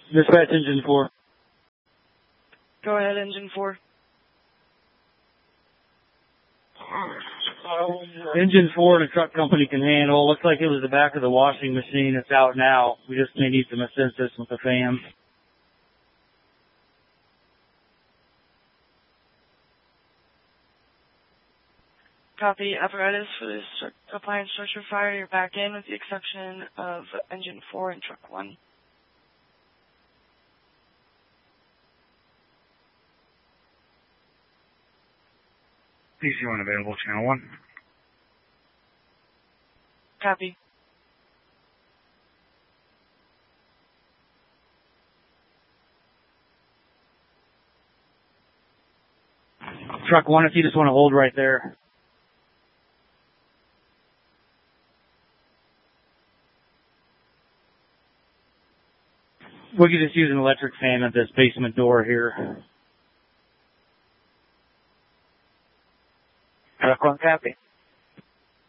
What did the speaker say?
Dispatch engine 4. Go ahead, engine 4. Engine 4 and a truck company can handle. Looks like it was the back of the washing machine. It's out now. We just may need some assistance with the fans. Copy. Apparatus for this appliance structure fire. You're back in with the exception of engine 4 and truck 1. PC1 available, channel 1. Copy. Truck 1, if you just want to hold right there. We could just use an electric fan at this basement door here. Truck 1, copy.